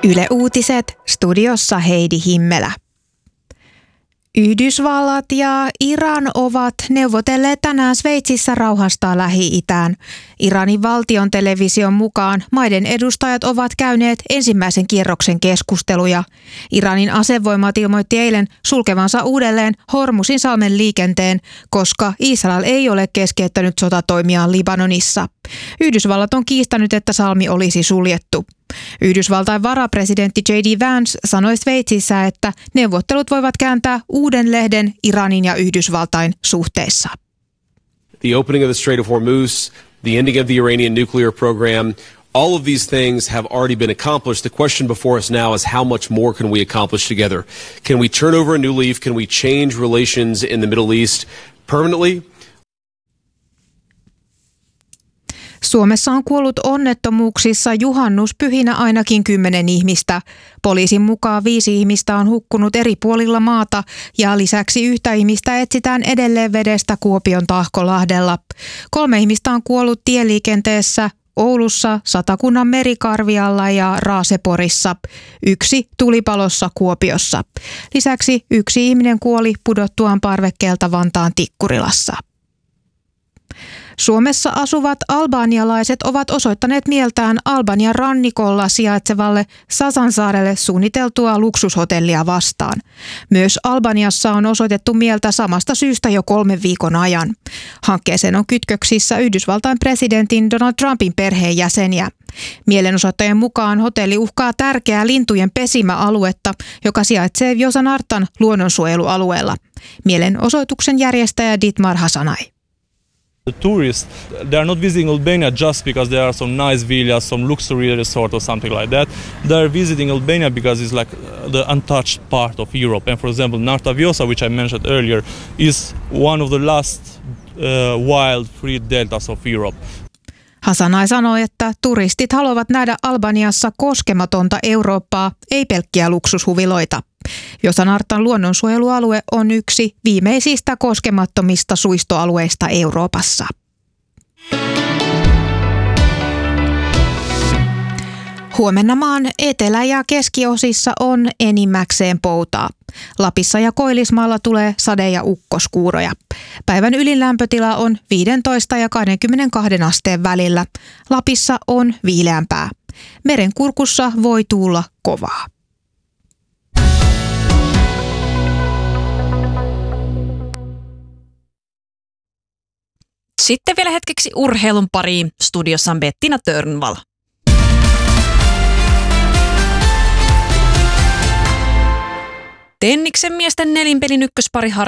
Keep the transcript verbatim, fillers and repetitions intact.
Yle Uutiset, studiossa Heidi Himmelä. Yhdysvallat ja Iran ovat neuvotelleet tänään Sveitsissä rauhasta Lähi-itään. Iranin valtion television mukaan maiden edustajat ovat käyneet ensimmäisen kierroksen keskusteluja. Iranin asevoimat ilmoitti eilen sulkevansa uudelleen Hormuzin salmen liikenteen, koska Israel ei ole keskeyttänyt sotatoimiaan Libanonissa. Yhdysvallat on kiistänyt, että salmi olisi suljettu. Yhdysvaltain varapresidentti J D Vance sanoi Sveitsissä, että neuvottelut voivat kääntää uuden lehden Iranin ja Yhdysvaltain suhteissa. The opening of the Strait of Hormuz, the ending of the Iranian nuclear program, all of these things have already been accomplished. The question before us now is how much more can we accomplish together? Can we turn over a new leaf? Can we change relations in the Middle East permanently? Suomessa on kuollut onnettomuuksissa juhannuspyhinä ainakin kymmenen ihmistä. Poliisin mukaan viisi ihmistä on hukkunut eri puolilla maata ja lisäksi yhtä ihmistä etsitään edelleen vedestä Kuopion Tahkolahdella. Kolme ihmistä on kuollut tieliikenteessä Oulussa, Satakunnan Merikarvialla ja Raaseporissa. Yksi tulipalossa Kuopiossa. Lisäksi yksi ihminen kuoli pudottuaan parvekkeelta Vantaan Tikkurilassa. Suomessa asuvat albanialaiset ovat osoittaneet mieltään Albanian rannikolla sijaitsevalle Sasansaarelle suunniteltua luksushotellia vastaan. Myös Albaniassa on osoitettu mieltä samasta syystä jo kolmen viikon ajan. Hankkeeseen on kytköksissä Yhdysvaltain presidentin Donald Trumpin perheenjäseniä. Mielenosoittajien mukaan hotelli uhkaa tärkeää lintujen pesimäaluetta, joka sijaitsee Vjosanartan luonnonsuojelualueella. Mielenosoituksen järjestäjä Dietmar Hasanai. The tourists, they are not visiting Albania just because there are some nice villas, some luxury resort or something like that. They are visiting Albania because it's like the untouched part of Europe. And for example, Narta-Vjosa, which I mentioned earlier, is one of the last uh, wild free deltas of Europe. Hasanai sanoi, että turistit haluavat nähdä Albaniassa koskematonta Eurooppaa, ei pelkkiä luksushuviloita. Vjosanartan luonnonsuojelualue on yksi viimeisistä koskemattomista suistoalueista Euroopassa. Huomenna maan etelä- ja keskiosissa on enimmäkseen poutaa. Lapissa ja Koillismaalla tulee sade- ja ukkoskuuroja. Päivän ylin lämpötila on viisitoista ja kaksikymmentäkaksi asteen välillä. Lapissa on viileämpää. Merenkurkussa voi tuulla kovaa. Sitten vielä hetkeksi urheilun pariin. Studiossa on Bettina Törnvall. Tenniksen miesten nelinpelin ykköspari